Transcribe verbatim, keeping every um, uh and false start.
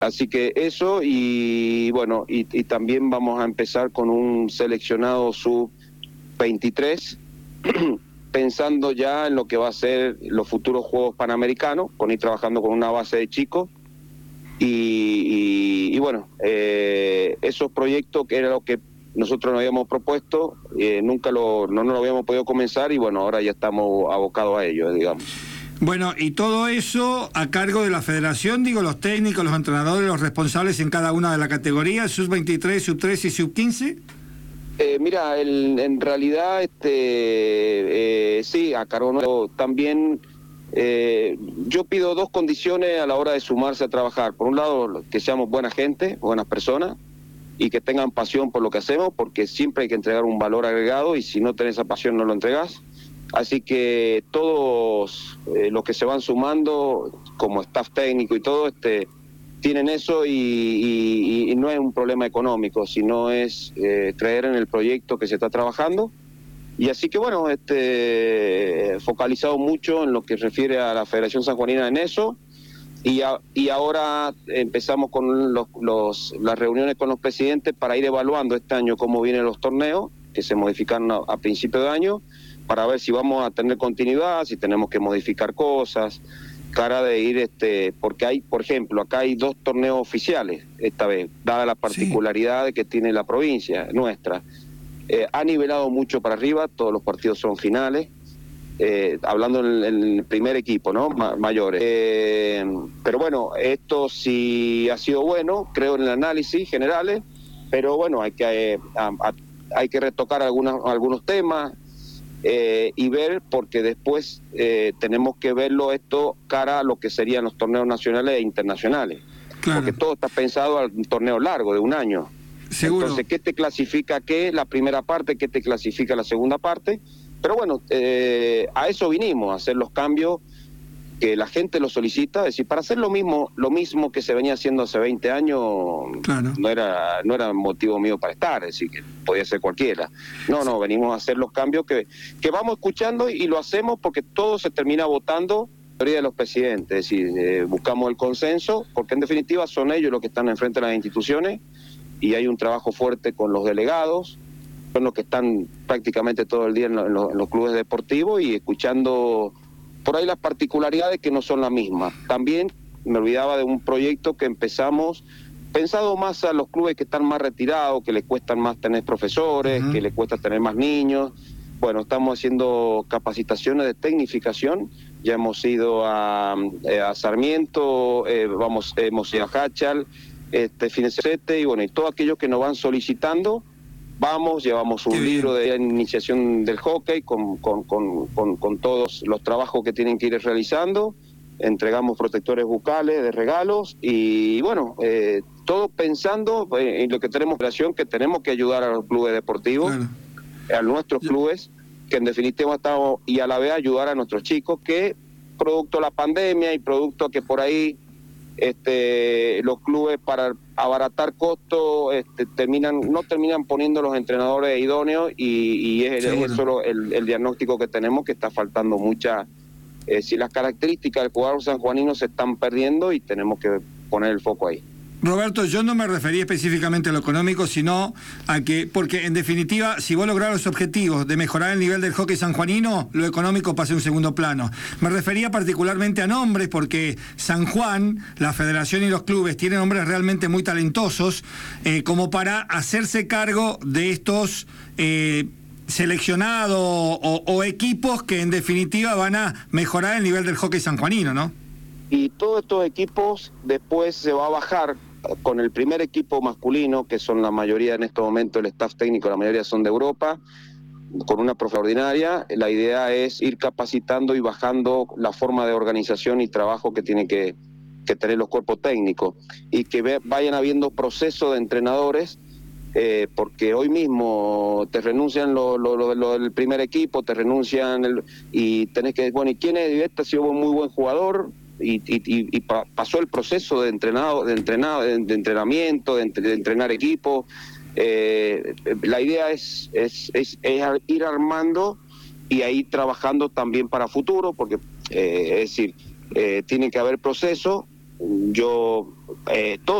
Así que eso, y bueno, y, y también vamos a empezar con un seleccionado sub veintitrés, pensando ya en lo que va a ser los futuros Juegos Panamericanos, con ir trabajando con una base de chicos. Y, y, y bueno, eh, esos proyectos que era lo que nosotros nos habíamos propuesto, eh, nunca lo, no nos lo habíamos podido comenzar, y bueno, ahora ya estamos abocados a ello, digamos. Bueno, y todo eso a cargo de la federación, digo, los técnicos, los entrenadores, los responsables en cada una de las categorías, sub veintitrés, sub trece y sub quince. Eh, mira, el, en realidad, este, eh, sí, a cargo nuestro también. Eh, yo pido dos condiciones a la hora de sumarse a trabajar. Por un lado, que seamos buena gente, buenas personas, y que tengan pasión por lo que hacemos, porque siempre hay que entregar un valor agregado, y si no tenés esa pasión no lo entregás. Así que todos eh, los que se van sumando, como staff técnico y todo, este, tienen eso, y, y, y no es un problema económico, sino es eh, creer en el proyecto que se está trabajando. Y así que bueno, este, focalizado mucho en lo que refiere a la Federación Sanjuanina en eso, y, a, y ahora empezamos con los, los, las reuniones con los presidentes para ir evaluando este año cómo vienen los torneos, que se modificaron a, a principio de año, para ver si vamos a tener continuidad, si tenemos que modificar cosas, cara de ir, este, porque hay, por ejemplo, acá hay dos torneos oficiales esta vez, dada la particularidad sí. que tiene la provincia nuestra. Eh, ha nivelado mucho para arriba, todos los partidos son finales, eh, hablando en el, en el primer equipo, ¿no? Ma mayores. Eh, pero bueno, esto sí ha sido bueno, creo en el análisis generales, pero bueno, hay que, eh, a, a, hay que retocar algunas, algunos temas, eh, y ver, porque después eh, tenemos que verlo esto cara a lo que serían los torneos nacionales e internacionales. Claro. Porque todo está pensado al torneo largo, de un año. Seguro. Entonces, ¿qué te clasifica qué? La primera parte, ¿qué te clasifica la segunda parte? Pero bueno, eh, a eso vinimos, a hacer los cambios que la gente lo solicita, es decir, para hacer lo mismo, lo mismo que se venía haciendo hace veinte años, claro. no era, no era motivo mío para estar, es decir, que podía ser cualquiera. No, no, venimos a hacer los cambios que, que vamos escuchando, y lo hacemos porque todo se termina votando de los presidentes, es decir, eh, buscamos el consenso, porque en definitiva son ellos los que están enfrente de las instituciones, y hay un trabajo fuerte con los delegados, son los que están prácticamente todo el día en, lo, en, lo, en los clubes deportivos, y escuchando por ahí las particularidades que no son las mismas. También me olvidaba de un proyecto que empezamos pensado más a los clubes que están más retirados, que les cuestan más tener profesores, uh-huh. que les cuesta tener más niños. Bueno, estamos haciendo capacitaciones de tecnificación, ya hemos ido a, a Sarmiento, eh, vamos, hemos ido a Hachal, este, Finesete, y bueno, y todos aquellos que nos van solicitando, vamos, llevamos un libro de iniciación del hockey con, con, con, con, con todos los trabajos que tienen que ir realizando, entregamos protectores bucales de regalos, y bueno, eh, todo pensando en lo que tenemos relación, que tenemos que ayudar a los clubes deportivos, claro. a nuestros clubes, que en definitiva estamos, y a la vez ayudar a nuestros chicos, que producto de la pandemia y producto que por ahí este, los clubes, para abaratar costos, este, terminan no terminan poniendo los entrenadores idóneos, y, y es, es eso el, el diagnóstico que tenemos, que está faltando mucha, eh, si las características del jugador sanjuanino se están perdiendo, y tenemos que poner el foco ahí. Roberto, yo no me refería específicamente a lo económico, sino a que, porque en definitiva, si vos lográs los objetivos de mejorar el nivel del hockey sanjuanino, lo económico pasa a un segundo plano. Me refería particularmente a nombres, porque San Juan, la federación y los clubes tienen hombres realmente muy talentosos, eh, como para hacerse cargo de estos eh, seleccionados o, o equipos que en definitiva van a mejorar el nivel del hockey sanjuanino, ¿no? Y todos estos equipos después se va a bajar con el primer equipo masculino, que son la mayoría en este momento, el staff técnico, la mayoría son de Europa, con una profe ordinaria. La idea es ir capacitando y bajando la forma de organización y trabajo que tienen que, que tener los cuerpos técnicos, y que ve, vayan habiendo procesos de entrenadores, eh, porque hoy mismo te renuncian lo, lo, lo, lo del primer equipo, te renuncian el, y tenés que, bueno, ¿y quién es? Este ha sido un muy buen jugador, Y, y, y pa, pasó el proceso de entrenado, de entrenado, de, de entrenamiento, de, de entrenar equipo. Eh, la idea es, es, es, es ir armando y ahí trabajando también para futuro, porque eh, es decir, eh, tiene que haber proceso, yo, eh, todo